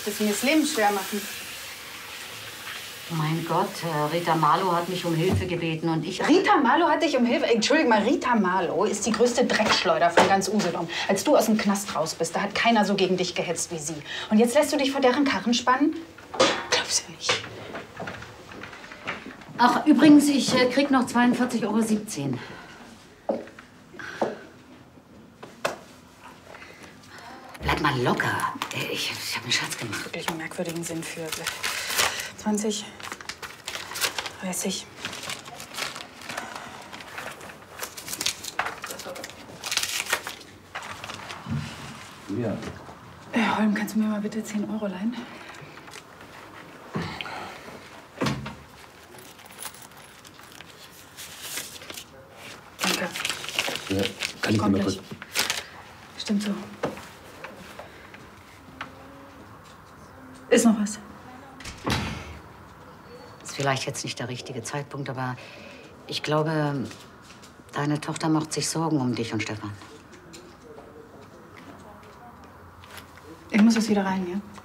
dass Sie mir das Leben schwer machen. Mein Gott, Rita Marlow hat mich um Hilfe gebeten und ich... Rita Marlow hat dich um Hilfe? Entschuldige mal, Rita Marlow ist die größte Dreckschleuder von ganz Usedom. Als du aus dem Knast raus bist, da hat keiner so gegen dich gehetzt wie sie. Und jetzt lässt du dich vor deren Karren spannen? Glaubst du nicht. Ach, übrigens, ich krieg noch 42,17 €. Bleib mal locker. Ich hab einen Schatz gemacht. Wirklich einen merkwürdigen Sinn für 20, 30. Ja. Holm, kannst du mir mal bitte 10 € leihen? Danke. Ja, kann ich dir mal kurz... Stimmt so. Ist noch was? Ist vielleicht jetzt nicht der richtige Zeitpunkt, aber ich glaube, deine Tochter macht sich Sorgen um dich und Stefan. Ich muss jetzt wieder rein, ja?